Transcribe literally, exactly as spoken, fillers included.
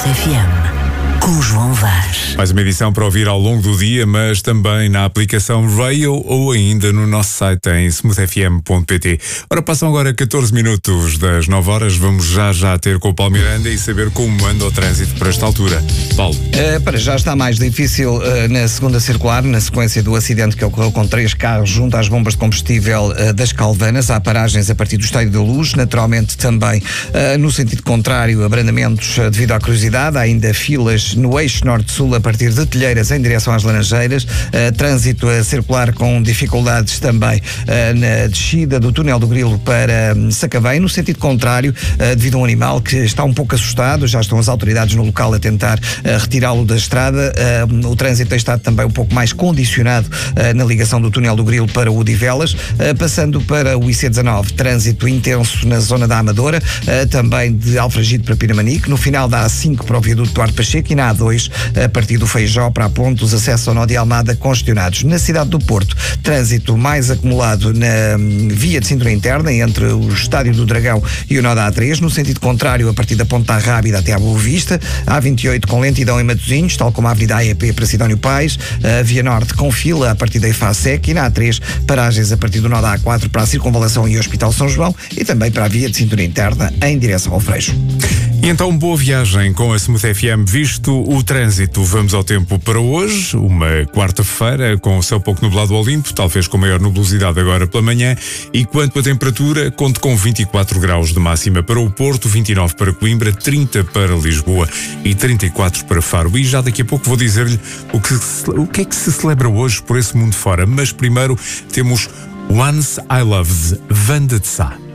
Smooth F M. Com João Vaz. Mais uma edição para ouvir ao longo do dia, mas também na aplicação Rail ou ainda no nosso site em smooth f m ponto p t. Ora, passam agora catorze minutos das nove horas. Vamos já já ter com o Paulo Miranda e saber como anda o trânsito para esta altura. Paulo. Uh, para já está mais difícil uh, na segunda circular, na sequência do acidente que ocorreu com três carros junto às bombas de combustível uh, das Calvanas. Há paragens a partir do Estádio da Luz, naturalmente também uh, no sentido contrário, abrandamentos uh, devido à curiosidade. Há ainda filas no eixo norte-sul a partir de Telheiras em direção às Laranjeiras, uh, trânsito a circular com dificuldades também uh, na descida do túnel do Grilo para um, Sacavém, no sentido contrário, uh, devido a um animal que está um pouco assustado. Já estão as autoridades no local a tentar uh, retirá-lo da estrada. Uh, o trânsito tem estado também um pouco mais condicionado uh, na ligação do túnel do Grilo para o Odivelas, uh, passando para o I C dezanove, trânsito intenso na zona da Amadora, uh, também de Alfragide para Pinamanique, no final da A cinco para o viaduto Duarte Pacheco e na A dois, a partir do Feijó para a Ponte, os acessos ao nó de Almada congestionados. Na cidade do Porto, trânsito mais acumulado na via de cintura interna entre o Estádio do Dragão e o nó da A três, no sentido contrário, a partir da Ponta Rábida até à Boa Vista, a A vinte e oito com lentidão em Matosinhos, tal como a Avenida A E P para Sidónio Pais, a Via Norte com fila a partir da Ifasec e na A três, paragens a partir do nó da A quatro para a Circunvalação e Hospital São João e também para a via de cintura interna em direção ao Freixo. E então, boa viagem com a Smooth F M. Visto o trânsito, vamos ao tempo para hoje, uma quarta-feira, com o céu pouco nublado ao limpo, talvez com maior nubosidade agora pela manhã. E quanto à temperatura, conte com vinte e quatro graus de máxima para o Porto, vinte e nove para Coimbra, trinta para Lisboa e trinta e quatro para Faro. E já daqui a pouco vou dizer-lhe o que, o que é que se celebra hoje por esse mundo fora. Mas primeiro temos Once I Loved, Wanda de Sá.